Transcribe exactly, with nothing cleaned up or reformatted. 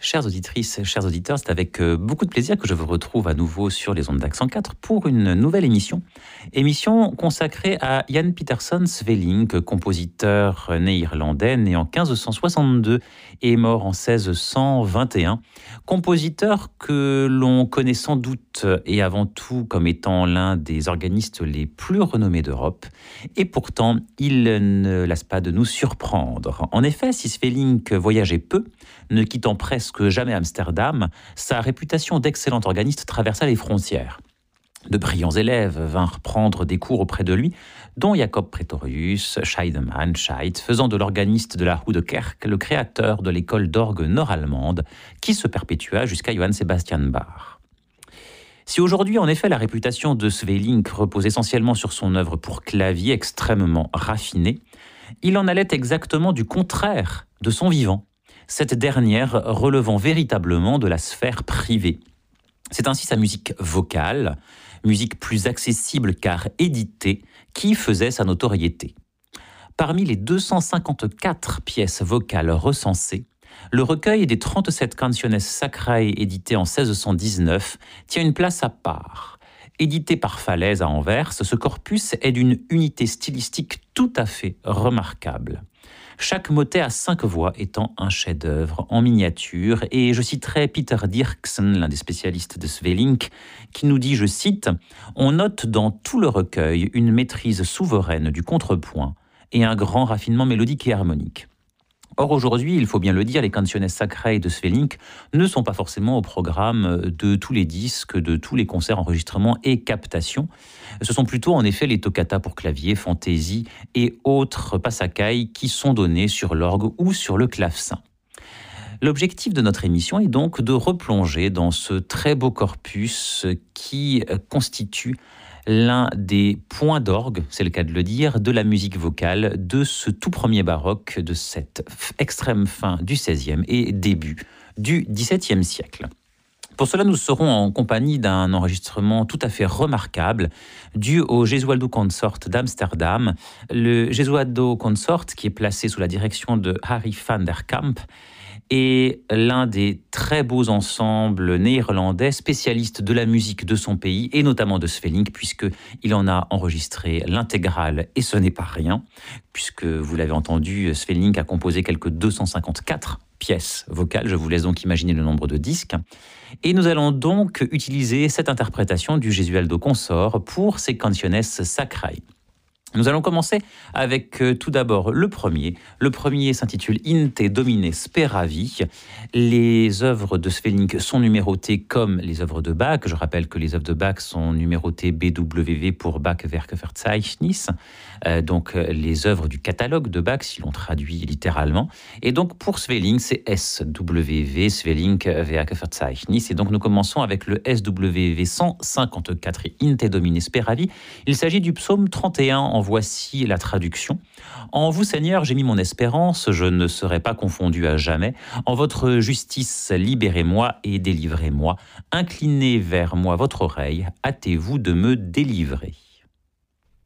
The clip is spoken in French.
Chères auditrices, chers auditeurs, c'est avec beaucoup de plaisir que je vous retrouve à nouveau sur les ondes d'Accent quatre pour une nouvelle émission. Émission consacrée à Jan Pieterszoon Sweelinck, compositeur néerlandais, né en quinze cent soixante-deux et mort en seize cent vingt et un. Compositeur que l'on connaît sans doute et avant tout comme étant l'un des organistes les plus renommés d'Europe. Et pourtant, il ne lasse pas de nous surprendre. En effet, si Sweelinck voyageait peu, ne quittant presque jamais Amsterdam, sa réputation d'excellent organiste traversa les frontières. De brillants élèves vinrent prendre des cours auprès de lui, dont Jacob Pretorius, Scheidemann, Scheidt, faisant de l'organiste de la Oude Kerk le créateur de l'école d'orgue nord-allemande, qui se perpétua jusqu'à Johann Sebastian Bach. Si aujourd'hui, en effet, la réputation de Sweelinck repose essentiellement sur son œuvre pour clavier extrêmement raffinée, il en allait exactement du contraire de son vivant, cette dernière relevant véritablement de la sphère privée. C'est ainsi sa musique vocale, musique plus accessible car éditée, qui faisait sa notoriété. Parmi les deux cent cinquante-quatre pièces vocales recensées, le recueil des trente-sept Canciones Sacrae édité en seize cent dix-neuf tient une place à part. Édité par Falaise à Anvers, ce corpus est d'une unité stylistique tout à fait remarquable. Chaque motet à cinq voix étant un chef-d'œuvre en miniature, et je citerai Peter Dirksen, l'un des spécialistes de Sweelinck, qui nous dit, je cite, « On note dans tout le recueil une maîtrise souveraine du contrepoint et un grand raffinement mélodique et harmonique. » Or aujourd'hui, il faut bien le dire, les Canciones Sacrae de Sweelinck ne sont pas forcément au programme de tous les disques, de tous les concerts, enregistrements et captations. Ce sont plutôt en effet les toccatas pour clavier, fantaisie et autres passacailles qui sont donnés sur l'orgue ou sur le clavecin. L'objectif de notre émission est donc de replonger dans ce très beau corpus qui constitue l'un des points d'orgue, c'est le cas de le dire, de la musique vocale de ce tout premier baroque, de cette extrême fin du seizième et début du dix-septième siècle. Pour cela, nous serons en compagnie d'un enregistrement tout à fait remarquable dû au Gesualdo Consort d'Amsterdam. Le Gesualdo Consort, qui est placé sous la direction de Harry van der Kamp, est l'un des très beaux ensembles néerlandais spécialistes de la musique de son pays et notamment de Sweelinck, puisqu'il en a enregistré l'intégrale et ce n'est pas rien, puisque vous l'avez entendu, Sweelinck a composé quelques deux cent cinquante-quatre pièces vocales, je vous laisse donc imaginer le nombre de disques. Et nous allons donc utiliser cette interprétation du Gesualdo Consort pour ces Canciones Sacrae. Nous allons commencer avec euh, tout d'abord le premier. Le premier s'intitule In te Domine Speravi. Les œuvres de Sweelinck sont numérotées comme les œuvres de Bach. Je rappelle que les œuvres de Bach sont numérotées B W V pour Bachwerkverzeichnis, euh, donc euh, les œuvres du catalogue de Bach, si l'on traduit littéralement. Et donc pour Sweelinck, c'est S W V, Sweelinck Werkverzeichnis. Et donc nous commençons avec le S W V cent cinquante-quatre, In te Domine Speravi. Il s'agit du psaume trente et un. En voici la traduction. En vous, Seigneur, j'ai mis mon espérance, je ne serai pas confondu à jamais. En votre justice, libérez-moi et délivrez-moi. Inclinez vers moi votre oreille, hâtez-vous de me délivrer.